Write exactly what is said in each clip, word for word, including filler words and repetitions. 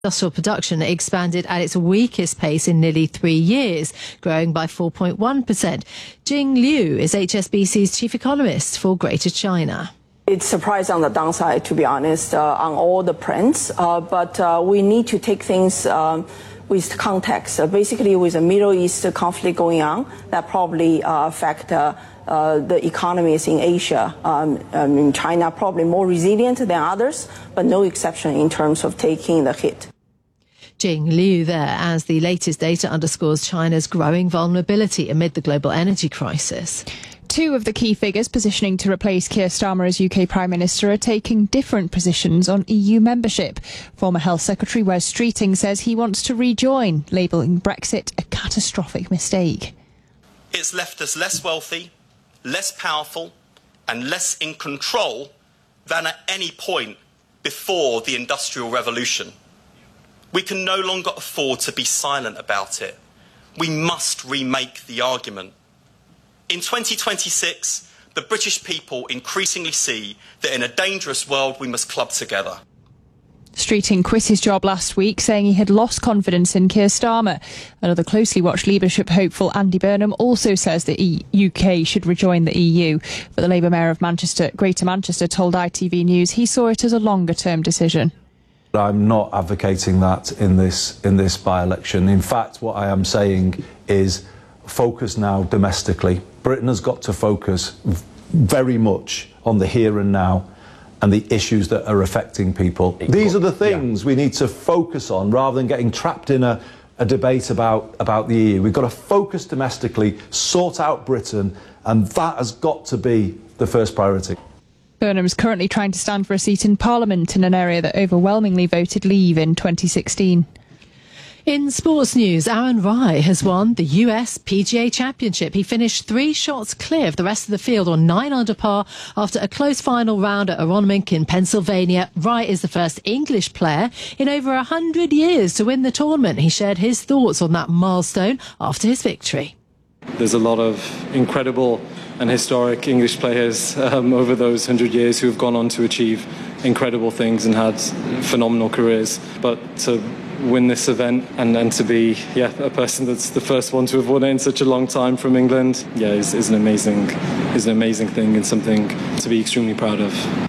Industrial production expanded at its weakest pace in nearly three years, growing by four point one percent. Jing Liu is H S B C's chief economist for Greater China. It's surprise on the downside, to be honest, uh, on all the prints, uh, but uh, we need to take things um, with context. Uh, basically, with the Middle East conflict going on, that probably uh, affect uh, uh, the economies in Asia. Um, um, in China, probably more resilient than others, but no exception in terms of taking the hit. Jing Liu there, as the latest data underscores China's growing vulnerability amid the global energy crisis. Two of the key figures positioning to replace Keir Starmer as U K Prime Minister are taking different positions on E U membership. Former Health Secretary Wes Streeting says he wants to rejoin, labelling Brexit a catastrophic mistake. It's left us less wealthy, less powerful and less in control than at any point before the Industrial Revolution. We can no longer afford to be silent about it. We must remake the argument. In twenty twenty-six, the British people increasingly see that in a dangerous world we must club together. Streeting quit his job last week, saying he had lost confidence in Keir Starmer. Another closely watched leadership hopeful, Andy Burnham, also says the U K should rejoin the E U. But the Labour Mayor of Manchester, Greater Manchester, told I T V News he saw it as a longer-term decision. I'm not advocating that in this in this by-election. In fact, what I am saying is focus now domestically. Britain has got to focus very much on the here and now and the issues that are affecting people. These are the things yeah. we need to focus on rather than getting trapped in a, a debate about, about the E U. We've got to focus domestically, sort out Britain, and that has got to be the first priority. Burnham is currently trying to stand for a seat in Parliament in an area that overwhelmingly voted Leave in twenty sixteen. In sports news, Aaron Rai has won the U S P G A Championship. He finished three shots clear of the rest of the field on nine under par after a close final round at Aronimink in Pennsylvania. Rai is the first English player in over a hundred years to win the tournament. He shared his thoughts on that milestone after his victory. There's a lot of incredible and historic English players um, over those hundred years who have gone on to achieve incredible things and had phenomenal careers. But to win this event and then to be yeah a person that's the first one to have won it in such a long time from England, yeah, is, is an amazing is an amazing thing and something to be extremely proud of.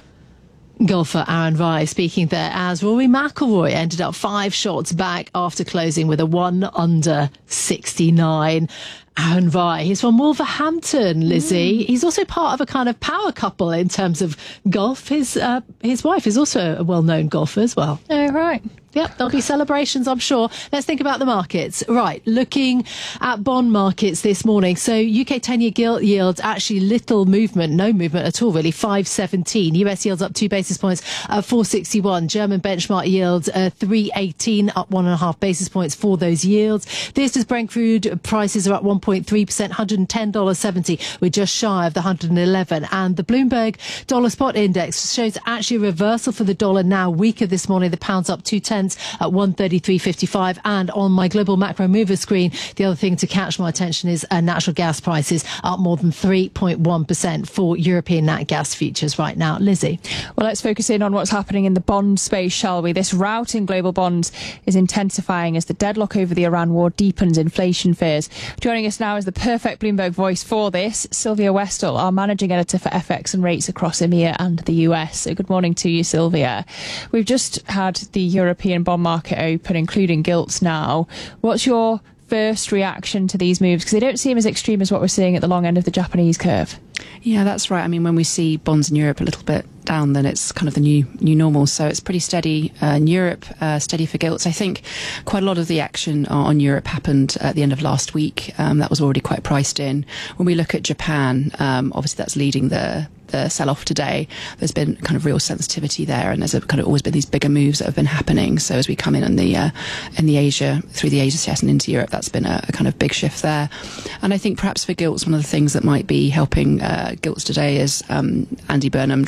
Golfer Aaron Rai speaking there as Rory McIlroy ended up five shots back after closing with a one under sixty-nine. Aaron Rai, he's from Wolverhampton, Lizzie. Mm. He's also part of a kind of power couple in terms of golf. His uh, his wife is also a well-known golfer as well. Oh, right. Yep, there'll be celebrations, I'm sure. Let's think about the markets. Right, looking at bond markets this morning. So U K ten-year gilt yields, actually little movement, no movement at all, really, five seventeen. U S yields up two basis points at four sixty-one. German benchmark yields uh, three eighteen, up one and a half basis points for those yields. This is Brent crude prices are up one point three percent, one hundred ten dollars seventy. We're just shy of the one hundred eleven. And the Bloomberg dollar spot index shows actually a reversal for the dollar, now weaker this morning. The pound's up two tenths at one thirty-three fifty-five. And on my global macro mover screen, the other thing to catch my attention is uh, natural gas prices up more than three point one percent for European nat gas futures right now. Lizzie? Well, let's focus in on what's happening in the bond space, shall we? This rout in global bonds is intensifying as the deadlock over the Iran war deepens inflation fears. Joining us now is the perfect Bloomberg voice for this, Sylvia Westall, our managing editor for F X and rates across EMEA and the U S. So good morning to you, Sylvia. We've just had the European bond market open, including gilts now. What's your first reaction to these moves? Because they don't seem as extreme as what we're seeing at the long end of the Japanese curve. Yeah, that's right. I mean, when we see bonds in Europe a little bit down, then it's kind of the new new normal. So it's pretty steady uh, in Europe, uh, steady for gilts. I think quite a lot of the action on Europe happened at the end of last week. Um, that was already quite priced in. When we look at Japan, um, obviously that's leading the the sell-off today. There's been kind of real sensitivity there, and there's a, kind of always been these bigger moves that have been happening. So as we come in on the uh, in the Asia through the Asia set and into Europe, that's been a, a kind of big shift there. And I think perhaps for gilts, one of the things that might be helping uh, gilts today is um, Andy Burnham tried to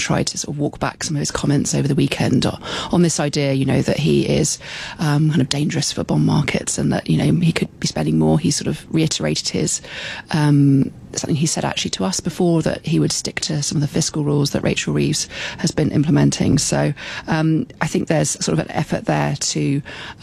sort of walk back some of his comments over the weekend on this idea, you know, that he is um, kind of dangerous for bond markets and that, you know, he could be spending more. He sort of reiterated his um, something he said actually to us before, that he would stick to some of the fiscal rules that Rachel Reeves has been implementing. So um, I think there's sort of an effort there to